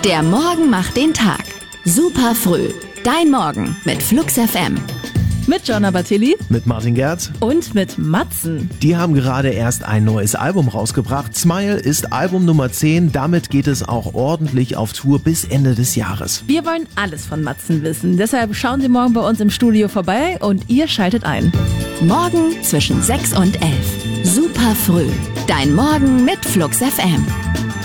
Der Morgen macht den Tag. Super früh. Dein Morgen mit Flux FM. Mit Gianna Battilli Mit Martin Gerz. und mit Matzen. Die haben gerade erst ein neues Album rausgebracht. Smile ist Album Nummer 10. Damit geht es auch ordentlich auf Tour bis Ende des Jahres. Wir wollen alles von Matzen wissen. Deshalb schauen Sie morgen bei uns im Studio vorbei und ihr schaltet ein. Morgen zwischen 6 und 11. Super früh. Dein Morgen mit Flux FM.